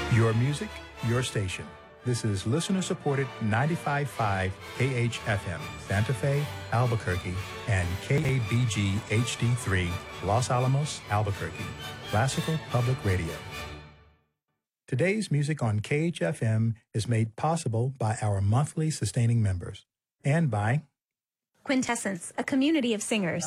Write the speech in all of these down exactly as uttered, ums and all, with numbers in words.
Your music, your station. This is listener-supported ninety-five point five K H F M, Santa Fe, Albuquerque, and K A B G H D three, Los Alamos, Albuquerque. Classical Public Radio. Today's music on K H F M is made possible by our monthly sustaining members and by Quintessence, a community of singers.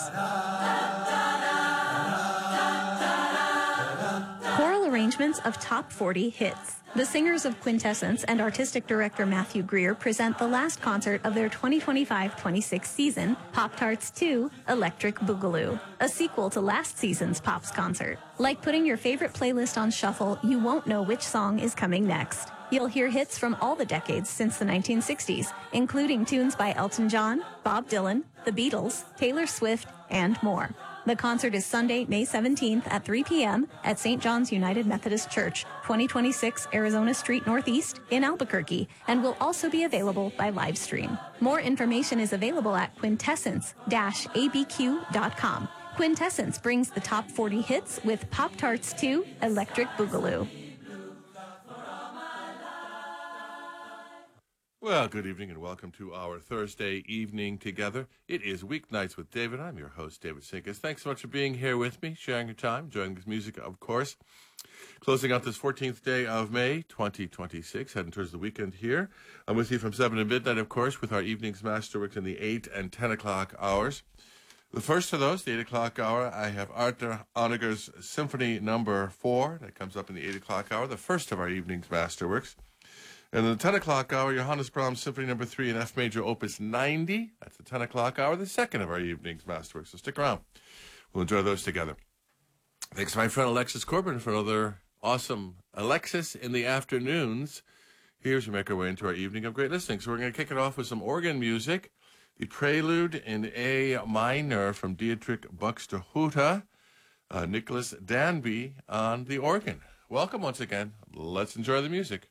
Choral arrangements of top forty hits. The singers of Quintessence and artistic director Matthew Greer present the last concert of their twenty twenty-five twenty-six season, Pop-Tarts two, Electric Boogaloo, a sequel to last season's Pops concert. Like putting your favorite playlist on shuffle, you won't know which song is coming next. You'll hear hits from all the decades since the nineteen sixties, including tunes by Elton John, Bob Dylan, The Beatles, Taylor Swift, and more. The concert is Sunday, May seventeenth at three p.m. at Saint John's United Methodist Church, twenty twenty-six Arizona Street Northeast in Albuquerque, and will also be available by live stream. More information is available at quintessence dash a b q dot com. Quintessence brings the top forty hits with Pop-Tarts two, Electric Boogaloo. Well, good evening and welcome to our Thursday evening together. It is Weeknights with David. I'm your host, David Sinkus. Thanks so much for being here with me, sharing your time, enjoying this music, of course. Closing out this fourteenth day of May, twenty twenty-six, heading towards the weekend here. I'm with you from seven to midnight, of course, with our evenings masterworks in the eight and ten o'clock hours. The first of those, the eight o'clock hour, I have Arthur Honegger's Symphony Number four. That comes up in the eight o'clock hour, the first of our evenings masterworks. And in the ten o'clock hour, Johannes Brahms Symphony Number three in F Major Opus ninety. That's the ten o'clock hour, the second of our evening's masterworks. So stick around. We'll enjoy those together. Thanks to my friend Alexis Corbin for another awesome Alexis in the afternoons. Here's we make our way into our evening of great listening. So we're going to kick it off with some organ music. The Prelude in A minor from Dietrich Buxtehude. Uh, Nicholas Danby on the organ. Welcome once again. Let's enjoy the music.